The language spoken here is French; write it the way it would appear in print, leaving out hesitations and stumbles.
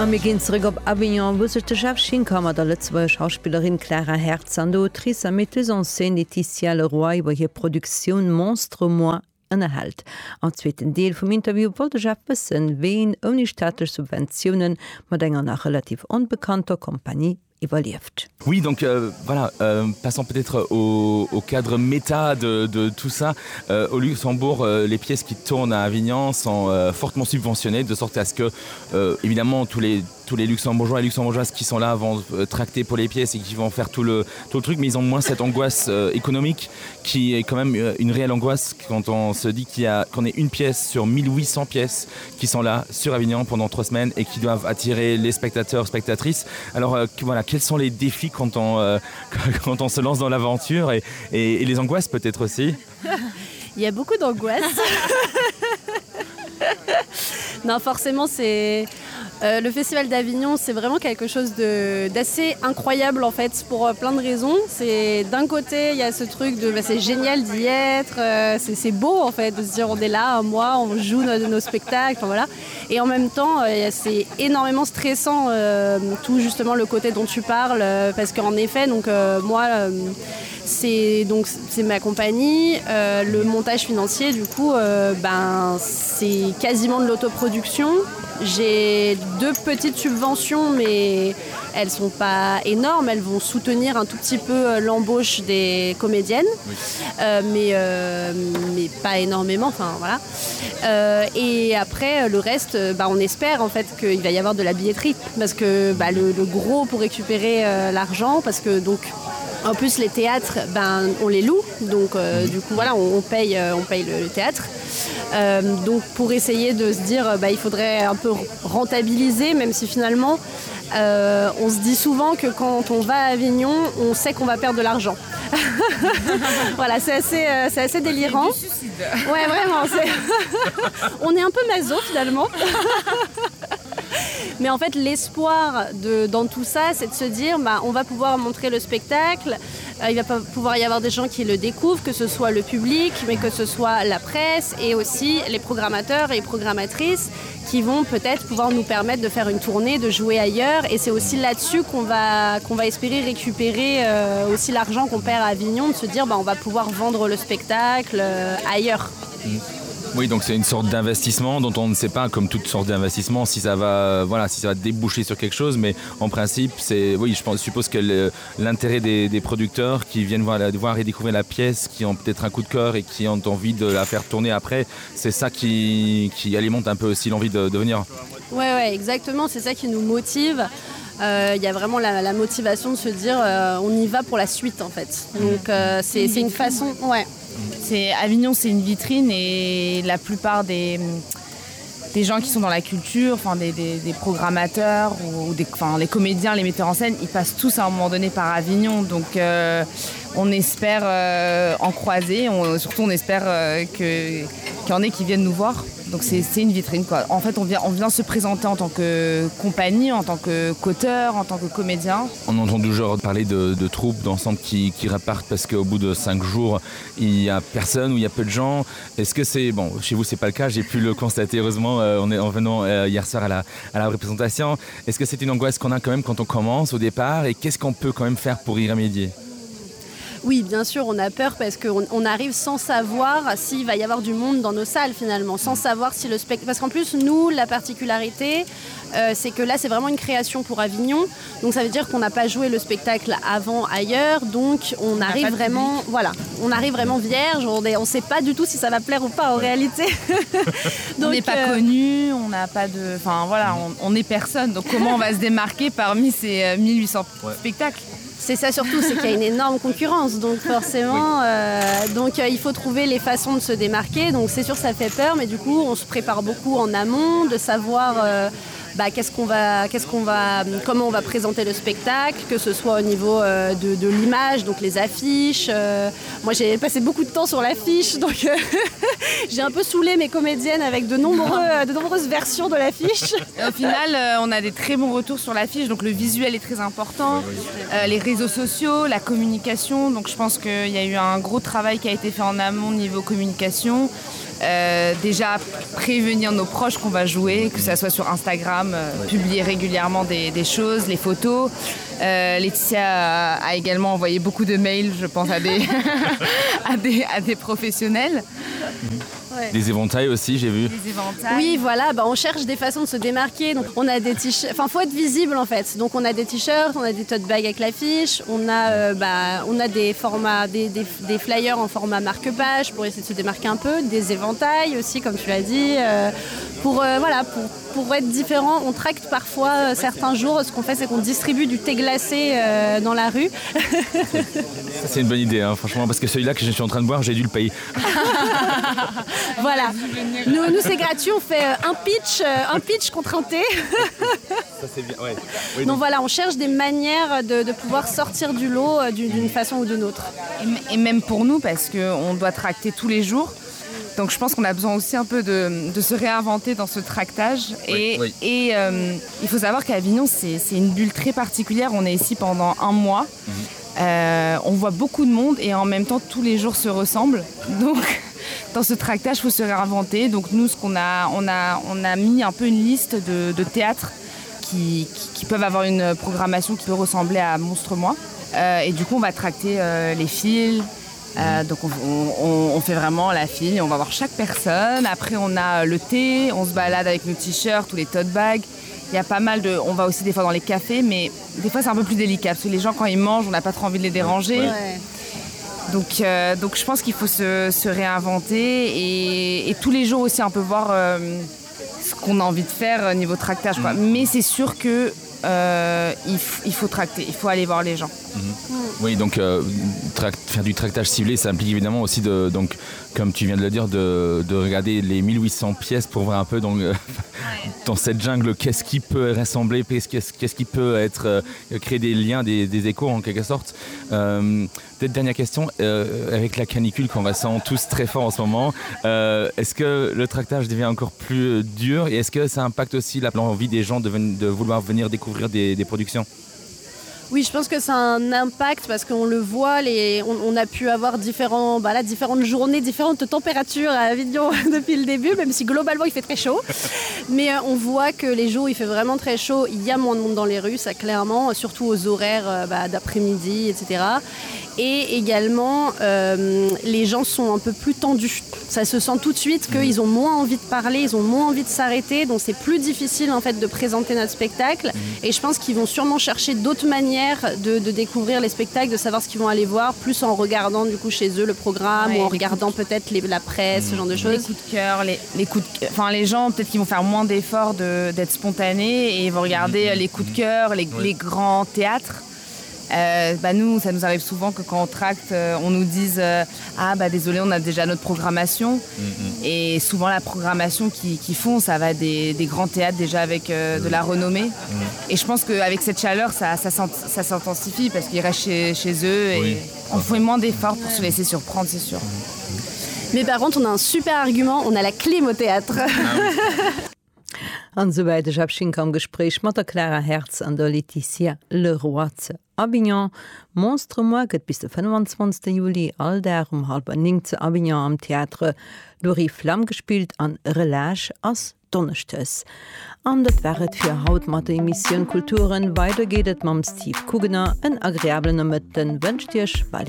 Wir gehen zurück auf Avignon, wo sich der Chefschinkammer der letzte Schauspielerin Clara Herz an der Autrice und Metteuse en scène Laetitia Leroy über ihre Produktion Monstre moi innerhält. Am zweiten Teil vom Interview wollte ich wissen, wen ohne staatliche Subventionen mit einer noch relativ unbekannter Kompanie évolueft. Oui, donc voilà, passons peut-être au cadre méta de tout ça. Au Luxembourg, les pièces qui tournent à Avignon sont fortement subventionnées, de sorte à ce que, évidemment, tous les Luxembourgeois et Luxembourgeoises qui sont là vont tracter pour les pièces et qui vont faire tout le truc, mais ils ont moins cette angoisse économique qui est quand même une réelle angoisse quand on se dit qu'on est une pièce sur 1800 pièces qui sont là sur Avignon pendant 3 semaines et qui doivent attirer les spectateurs, spectatrices. Alors voilà, quels sont les défis quand on se lance dans l'aventure et les angoisses peut-être aussi? Il y a beaucoup d'angoisse. Non, forcément, c'est... le Festival d'Avignon, c'est vraiment quelque chose d'assez incroyable en fait, pour plein de raisons. C'est, d'un côté, il y a ce truc de c'est génial d'y être, c'est beau en fait de se dire on est là, un mois, on joue nos spectacles, enfin, voilà. Et en même temps, c'est énormément stressant, tout justement le côté dont tu parles, parce qu'en effet, donc, moi, c'est ma compagnie, le montage financier, du coup, c'est quasiment de l'autoproduction. J'ai 2 petites subventions, mais elles sont pas énormes. Elles vont soutenir un tout petit peu l'embauche des comédiennes, oui. mais pas énormément. Enfin voilà. Et après le reste, on espère en fait qu'il va y avoir de la billetterie, parce que le gros pour récupérer l'argent, parce que donc. En plus, les théâtres, on les loue, donc du coup, voilà, on paye le théâtre. Donc, pour essayer de se dire, il faudrait un peu rentabiliser, même si finalement, on se dit souvent que quand on va à Avignon, on sait qu'on va perdre de l'argent. Voilà, c'est assez délirant. Ouais, vraiment. On est un peu maso finalement. Mais en fait, l'espoir dans tout ça, c'est de se dire on va pouvoir montrer le spectacle, il va pouvoir y avoir des gens qui le découvrent, que ce soit le public, mais que ce soit la presse et aussi les programmateurs et les programmatrices qui vont peut-être pouvoir nous permettre de faire une tournée, de jouer ailleurs. Et c'est aussi là-dessus qu'on va espérer récupérer aussi l'argent qu'on perd à Avignon, de se dire on va pouvoir vendre le spectacle ailleurs. Oui, donc c'est une sorte d'investissement dont on ne sait pas, comme toute sorte d'investissement, si ça va déboucher sur quelque chose. Mais en principe, je suppose que l'intérêt des producteurs qui viennent voir et découvrir la pièce, qui ont peut-être un coup de cœur et qui ont envie de la faire tourner après, c'est ça qui alimente un peu aussi l'envie de venir. Ouais, exactement, c'est ça qui nous motive. Il y a vraiment la motivation de se dire on y va pour la suite en fait. Donc c'est une façon... Ouais. Avignon, c'est une vitrine, et la plupart des gens qui sont dans la culture, des programmateurs ou les comédiens, les metteurs en scène, ils passent tous à un moment donné par Avignon. Donc on espère en croiser, surtout on espère qu'il y en ait qui viennent nous voir. Donc c'est une vitrine, quoi. En fait, on vient se présenter en tant que compagnie, en tant qu'auteur, en tant que comédien. On entend toujours parler de troupes, d'ensembles qui repartent parce qu'au bout de 5 jours, il n'y a personne ou il y a peu de gens. Est-ce que c'est... Bon, chez vous, c'est pas le cas. J'ai pu le constater, heureusement, en venant hier soir à la représentation. Est-ce que c'est une angoisse qu'on a quand même quand on commence au départ, et qu'est-ce qu'on peut quand même faire pour y remédier ? Oui, bien sûr, on a peur parce qu'on arrive sans savoir s'il va y avoir du monde dans nos salles finalement, sans savoir si le spectacle... Parce qu'en plus, nous, la particularité, c'est que là, c'est vraiment une création pour Avignon. Donc ça veut dire qu'on n'a pas joué le spectacle avant ailleurs. Donc on arrive vraiment... Voilà, on arrive vraiment vierge. On ne sait pas du tout si ça va plaire ou pas en réalité. Donc, on n'est pas connus, on n'a pas de... Enfin voilà, on est personne. Donc comment on va se démarquer parmi ces 1800 spectacles ? C'est ça surtout, c'est qu'il y a une énorme concurrence, donc forcément, il faut trouver les façons de se démarquer. Donc c'est sûr, ça fait peur, mais du coup, on se prépare beaucoup en amont, de savoir comment on va présenter le spectacle, que ce soit au niveau de l'image, donc les affiches. Moi, j'ai passé beaucoup de temps sur l'affiche, donc j'ai un peu saoulé mes comédiennes avec de nombreuses versions de l'affiche. Et au final, on a des très bons retours sur l'affiche, donc le visuel est très important, les réseaux sociaux, la communication. Donc je pense qu'il y a eu un gros travail qui a été fait en amont niveau communication. déjà prévenir nos proches qu'on va jouer, que ça soit sur Instagram, publier régulièrement des choses, les photos. Laetitia a également envoyé beaucoup de mails, je pense, à des professionnels. Ouais. Des éventails aussi, j'ai vu. Des éventails. Oui, voilà, on cherche des façons de se démarquer. Donc, on a des t-shirts, faut être visible en fait. Donc, on a des t-shirts, on a des tote bags avec l'affiche, on a des formats, des flyers en format marque-page pour essayer de se démarquer un peu, des éventails aussi, comme tu l'as dit, pour être différent. On tracte parfois certains jours. Ce qu'on fait, c'est qu'on distribue du thé glacé dans la rue. Ça, c'est une bonne idée, hein, franchement, parce que celui-là que je suis en train de boire, j'ai dû le payer. Voilà, nous c'est gratuit, on fait un pitch contre un thé. Ça c'est bien, ouais. Oui, donc voilà, on cherche des manières de pouvoir sortir du lot d'une façon ou d'une autre. Et même pour nous, parce qu'on doit tracter tous les jours. Donc je pense qu'on a besoin aussi un peu de se réinventer dans ce tractage. Et il faut savoir qu'à Avignon, c'est une bulle très particulière. On est ici pendant 1 mois. On voit beaucoup de monde et en même temps, tous les jours se ressemblent. Donc dans ce tractage, il faut se réinventer. Donc nous, on a mis un peu une liste de théâtres qui peuvent avoir une programmation qui peut ressembler à Monstre Moi. Et du coup, on va tracter les fils. Donc on fait vraiment la file et on va voir chaque personne. Après on a le thé, on se balade avec nos t-shirts ou les tote bags. Il y a pas mal de... On va aussi des fois dans les cafés, mais des fois c'est un peu plus délicat parce que les gens quand ils mangent, on n'a pas trop envie de les déranger. Ouais. Donc je pense qu'il faut se réinventer et tous les jours aussi un peu voir ce qu'on a envie de faire niveau tractage, quoi. Mais c'est sûr que il faut tracter, il faut aller voir les gens. Oui, donc faire du tractage ciblé, ça implique évidemment aussi donc, comme tu viens de le dire, de regarder les 1800 pièces pour voir un peu dans cette jungle qu'est-ce qui peut ressembler, qu'est-ce qui peut être créer des liens, des échos en quelque sorte. Peut-être dernière question, avec la canicule qu'on ressent tous très fort en ce moment, est-ce que le tractage devient encore plus dur et est-ce que ça impacte aussi l'envie des gens de vouloir venir découvrir des productions ? Oui, je pense que ça a un impact parce qu'on le voit, on a pu avoir différentes journées, différentes températures à Avignon depuis le début, même si globalement il fait très chaud. Mais on voit que les jours où il fait vraiment très chaud, il y a moins de monde dans les rues, ça clairement, surtout aux horaires d'après-midi, etc. Et également, les gens sont un peu plus tendus. Ça se sent tout de suite qu'ils ont moins envie de parler, ils ont moins envie de s'arrêter, donc c'est plus difficile en fait de présenter notre spectacle. Et je pense qu'ils vont sûrement chercher d'autres manières de découvrir les spectacles, de savoir ce qu'ils vont aller voir, plus en regardant du coup chez eux le programme, ou en regardant peut-être la presse, ce genre de choses. Les coups de cœur, les gens peut-être qu'ils vont faire moins d'efforts d'être spontanés et ils vont regarder les coups de cœur, les grands théâtres. Nous, ça nous arrive souvent que quand on tracte, on nous dise désolé, on a déjà notre programmation. Et souvent la programmation qu'ils font, ça va des grands théâtres déjà avec de la renommée. Et je pense qu'avec cette chaleur, ça s'intensifie parce qu'ils restent chez eux et on fait moins d'efforts pour se laisser surprendre, c'est sûr. Mais par contre, on a un super argument, on a la clim au théâtre. An soweit Abschink am Gespräch mat der Clara Herz an der Laetitia Leroy ze Avignon. Monstre Moi gëtt bis den 25. Juli all der 8:30 zu Avignon am Theatre Lori Flamm gespielt an Relage ass Donnerstes. An dat wäret fir Haut mat der Emission Kulturen weitergedet mam Steve Kugener en agréablen Mëtten wëncht Dich Valerie